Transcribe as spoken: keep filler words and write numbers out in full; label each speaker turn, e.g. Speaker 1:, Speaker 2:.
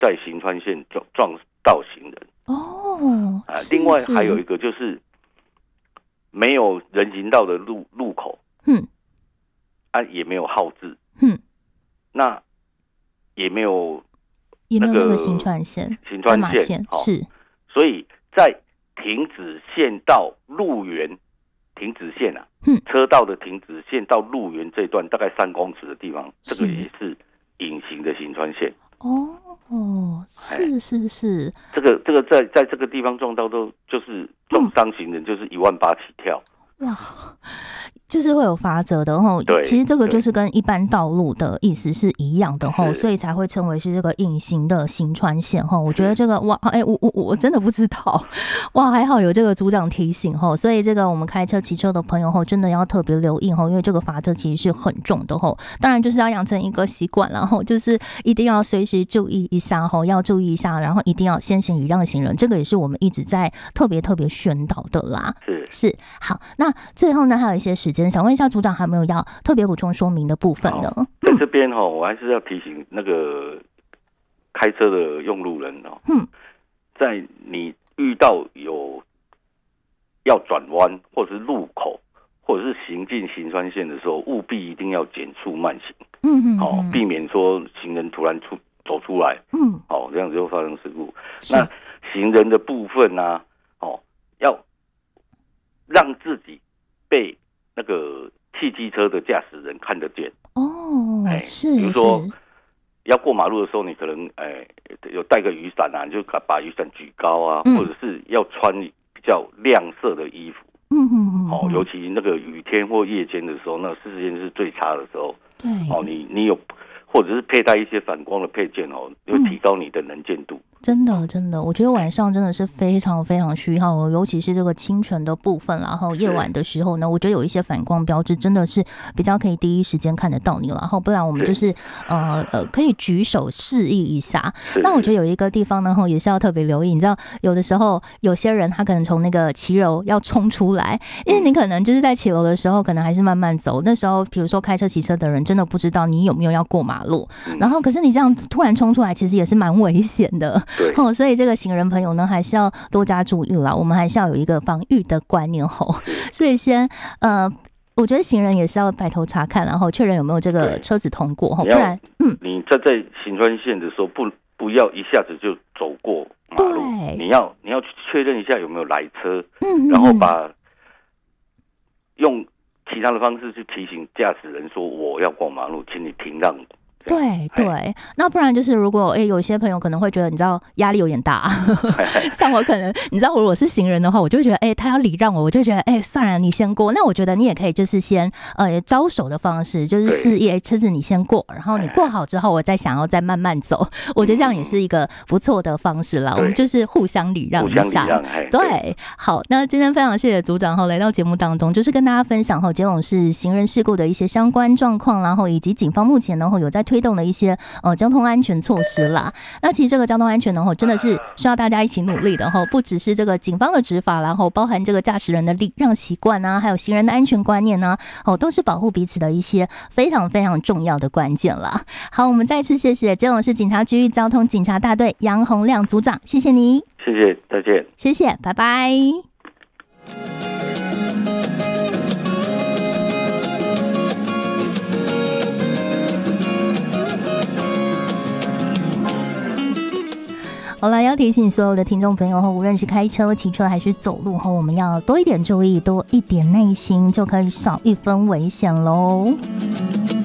Speaker 1: 在行穿线撞撞到行人。
Speaker 2: 哦，
Speaker 1: 啊，另外还有一个就是没有人行道的路路口，
Speaker 2: 嗯，
Speaker 1: 啊，也没有号志，
Speaker 2: 嗯，
Speaker 1: 那也没有
Speaker 2: 也没有那个行穿线，
Speaker 1: 行穿线
Speaker 2: 是，
Speaker 1: 所以在停止线到路缘停止线啊，
Speaker 2: 嗯，
Speaker 1: 车道的停止线到路缘这段大概三公尺的地方，这个也是隐形的行穿线。
Speaker 2: 哦哦，是是是，
Speaker 1: 这个这个在在这个地方撞到都就是撞伤行人，就是一万八起跳。
Speaker 2: 哇，就是会有罚则的吼。其实这个就是跟一般道路的意思是一样的吼，所以才会称为是这个隐形的行穿线吼。我觉得这个哇，哎、欸，我我我真的不知道，哇，还好有这个组长提醒吼。所以这个我们开车骑车的朋友吼，真的要特别留意吼，因为这个罚则其实是很重的吼。当然就是要养成一个习惯，然后就是一定要随时注意一下吼，要注意一下，然后一定要先行礼让行人，这个也是我们一直在特别特别宣导的啦。
Speaker 1: 是
Speaker 2: 是，好，那最后呢还有一些时间，想问一下组长还有没有要特别补充说明的部分呢？
Speaker 1: 在这边哈，我还是要提醒那个开车的用路人哦，嗯，在你遇到有要转弯或者是路口或者是行进行穿线的时候，务必一定要减速慢行，嗯嗯，好、哦，避免说行人突然出走出来，嗯，好、哦，这样子就发生事故。那行人的部分呢、啊，哦，要让自己被那个汽机车的驾驶人看得见
Speaker 2: 哦，是，
Speaker 1: 比如说要过马路的时候，你可能哎有带个雨伞啊，你就把雨伞举高啊，嗯、或者是要穿比较亮色的衣服，嗯嗯嗯，哦，尤其那个雨天或夜间的时候，那个视线是最差的时候，对，哦，你你有或者是佩戴一些反光的配件哦，会提高你的能见度。嗯
Speaker 2: 真的真的，我觉得晚上真的是非常非常需要，尤其是这个清晨的部分，然后夜晚的时候呢，我觉得有一些反光标志真的是比较可以第一时间看得到你了，然后不然我们就是呃呃可以举手示意一下。那我觉得有一个地方呢也是要特别留意，你知道有的时候有些人他可能从那个骑楼要冲出来，因为你可能就是在骑楼的时候可能还是慢慢走，那时候比如说开车骑车的人真的不知道你有没有要过马路，然后可是你这样突然冲出来其实也是蛮危险的。对、哦，所以这个行人朋友呢，还是要多加注意啦。我们还是要有一个防御的观念吼。所以先呃，我觉得行人也是要摆头查看，然后确认有没有这个车子通过吼，不然
Speaker 1: 嗯，你站在行穿线的时候，不不要一下子就走过马路，你要你要确认一下有没有来车，嗯，然后把用其他的方式去提醒驾驶人说我要过马路，请你停让。
Speaker 2: 对对，那不然就是如果哎、欸，有些朋友可能会觉得你知道压力有点大，像我可能你知道如果是行人的话，我就会觉得哎、欸，他要礼让我，我就觉得哎、欸，算了，你先过。那我觉得你也可以就是先呃招手的方式，就是示意车子你先过，然后你过好之后，我再想要再慢慢走。我觉得这样也是一个不错的方式啦。我们就是互相礼让一下。对，对，好，那今天非常谢谢组长后来到节目当中，就是跟大家分享后，基隆市行人事故的一些相关状况，然后以及警方目前呢有在推动的一些呃交通安全措施啦。那其实这个交通安全呢，真的是需要大家一起努力的哈，不只是这个警方的执法，然后包含这个驾驶人的礼让习惯啊，还有行人的安全观念呢，哦，都是保护彼此的一些非常非常重要的关键啦。好，我们再次谢谢基隆市警察局交通警察大队杨洪亮组长，谢谢你，
Speaker 1: 谢谢，再见，
Speaker 2: 谢谢，拜拜。好了，要提醒所有的听众朋友，无论是开车、骑车还是走路，我们要多一点注意，多一点耐心，就可以少一分危险喽。